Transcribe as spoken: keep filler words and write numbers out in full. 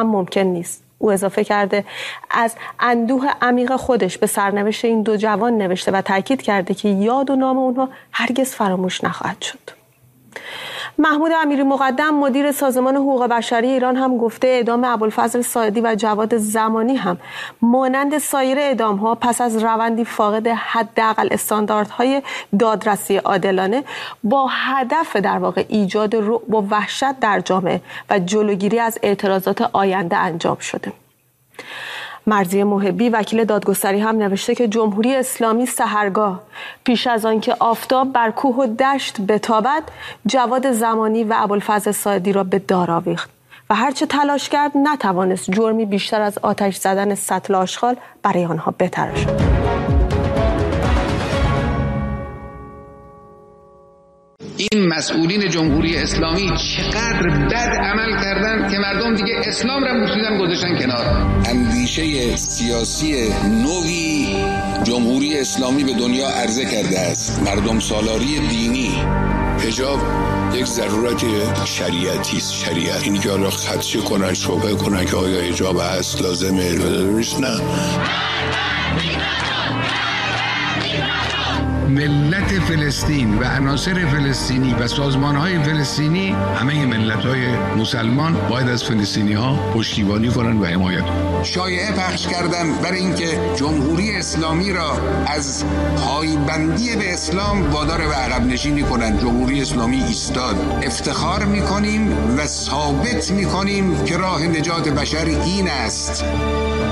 هم ممکن نیست. او اضافه کرده از اندوه عمیق خودش به سرنوشت این دو جوان نوشته و تاکید کرده که یاد و نام اونها هرگز فراموش نخواهد شد. محمود امیری مقدم مدیر سازمان حقوق بشری ایران هم گفته اعدام ابوالفضل ساعدی و جواد زمانی هم مانند سایر اعدام‌ها پس از روندی فاقد حداقل استانداردهای دادرسی عادلانه با هدف در واقع ایجاد رعب و وحشت در جامعه و جلوگیری از اعتراضات آینده انجام شده. مرضیه محبی وکیل دادگستری هم نوشته که جمهوری اسلامی سحرگاه پیش از آن که آفتاب بر کوه و دشت بتابد جواد زمانی و ابوالفضل ساعدی را به دار آویخت و هرچه تلاش کرد نتوانست جرمی بیشتر از آتش زدن سطل آشغال برای آنها بتراشد. این مسئولین جمهوری اسلامی چقدر بد عمل کردن که مردم دیگه اسلام را بوسیدن گذاشتن کنار. اندیشه سیاسی نوی جمهوری اسلامی به دنیا عرضه کرده است. مردم سالاری دینی. حجاب یک ضرورت شریعتی است. شریعت اینی که حالا خدشه کنن شبه کنن که آیا حجاب هست لازمه نیست. نه، ملت فلسطین و عناصر فلسطینی و سازمان‌های فلسطینی، همه ملت‌های مسلمان باید از فلسطینی‌ها پشتیبانی کنند و حمایت کنند. شایعه پخش کردن برای اینکه جمهوری اسلامی را از پایبندی به اسلام وادار به عقب نشینی کنند. جمهوری اسلامی ایستاد. افتخار می‌کنیم و ثابت می‌کنیم که راه نجات بشر این است.